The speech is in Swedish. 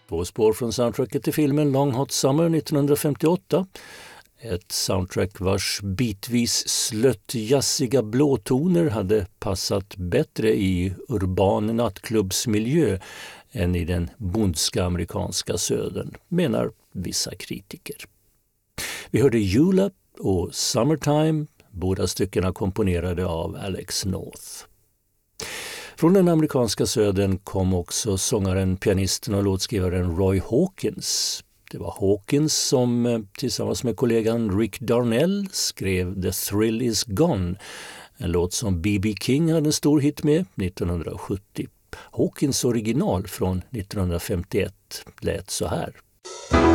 Två spår från soundtracket till filmen Long Hot Summer 1958. Ett soundtrack vars bitvis slöttjassiga blåtoner hade passat bättre i urban nattklubbsmiljö än i den bondska amerikanska södern, menar vissa kritiker. Vi hörde Julep och Summertime, båda styckena komponerade av Alex North. Från den amerikanska södern kom också sångaren, pianisten och låtskrivaren Roy Hawkins. Det var Hawkins som tillsammans med kollegan Rick Darnell skrev The Thrill Is Gone, en låt som B.B. King hade en stor hit med 1970. Hawkins original från 1951 lät så här.